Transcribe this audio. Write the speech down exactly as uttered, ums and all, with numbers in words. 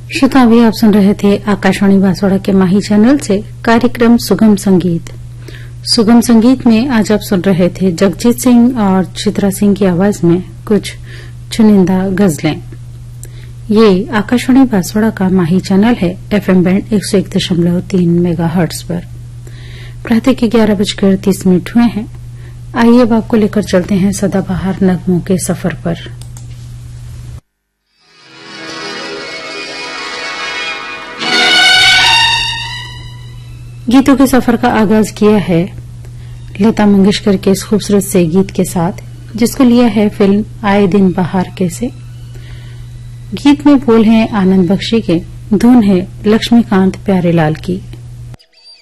श्रोता, अभी आप सुन रहे थे आकाशवाणी बांसवाड़ा के माही चैनल से कार्यक्रम सुगम संगीत। सुगम संगीत में आज आप सुन रहे थे जगजीत सिंह और चित्रा सिंह की आवाज में कुछ चुनिंदा गजलें। ये आकाशवाणी बांसवाड़ा का माही चैनल है, एफएम बैंड एक सौ एक दशमलव तीन मेगा हर्ट्ज पर। प्रातः के ग्यारह बजकर तीस मिनट हुए हैं। आइए अब आपको लेकर चलते हैं सदाबहार नगमों के सफर पर। गीतों के सफर का आगाज किया है लता मंगेशकर के इस खूबसूरत से गीत के साथ, जिसको लिया है फिल्म आए दिन बहार के से। गीत में बोल हैं आनंद बख्शी के, धुन है लक्ष्मीकांत प्यारेलाल की।